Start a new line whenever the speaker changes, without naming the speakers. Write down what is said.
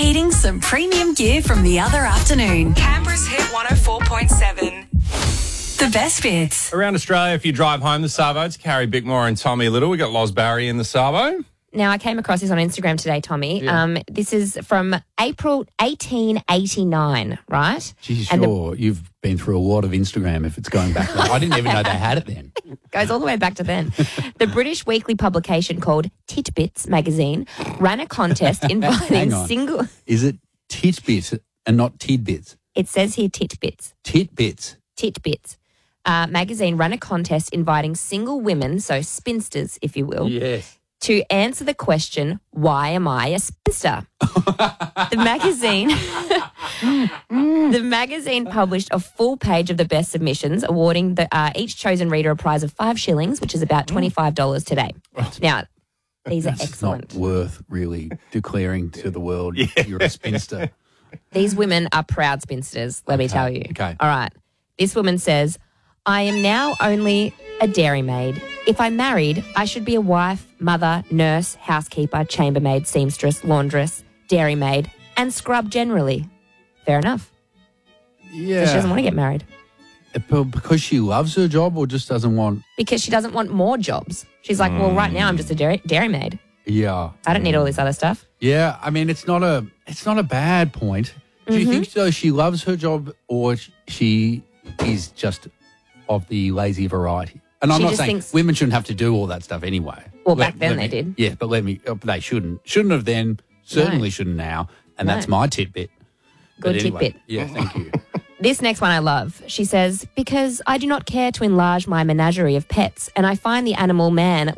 Reheating some premium gear from the other afternoon.
Canberra's Hit 104.7.
The best bits.
Around Australia, if you drive home the Savo, it's Carrie Bickmore and Tommy Little. We got Loz Barry in the Savo.
Now, I came across this on Instagram today, Tommy. Yeah. This is from April 1889, right?
Geez, sure. You've been through a lot of Instagram if it's going back there. I didn't even know they had it then.
Goes all the way back to then. The British weekly publication called Titbits magazine ran a contest inviting single...
Is it Titbits and not Tidbits?
It says here Titbits.
Titbits.
Titbits. Magazine ran a contest inviting single women, so spinsters, if you will,
yes,
to answer the question, why am I a spinster? The magazine published a full page of the best submissions, awarding each chosen reader a prize of 5 shillings, which is about $25 today. Now, these are excellent.
It's not worth really declaring to the world you're a spinster.
These women are proud spinsters, let me tell you.
Okay.
All right. This woman says, I am now only a dairymaid. If I'm married, I should be a wife, mother, nurse, housekeeper, chambermaid, seamstress, laundress, dairymaid, and scrub generally. Fair enough.
Yeah.
So she doesn't want to get married.
Because she loves her job or just doesn't want...
Because she doesn't want more jobs. She's like, well, right now I'm just a dairymaid.
Yeah.
I don't need all this other stuff.
Yeah, I mean, it's not a bad point. Do you think, though, she loves her job or she is just of the lazy variety? And I'm
She
not
just
saying
thinks-
women shouldn't have to do all that stuff anyway.
Well, back then they did.
Yeah, but they shouldn't. Shouldn't have then, certainly shouldn't now. And that's my tidbit.
Good
But anyway,
tidbit.
Yeah, thank you.
This next one I love. She says, because I do not care to enlarge my menagerie of pets and I find the animal man